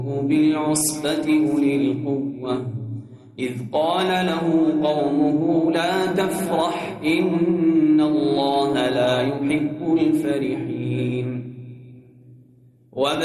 بالعصبة أولي القوة إذ قال له قومه لا تفرح إن الله لا يحب الفرحين.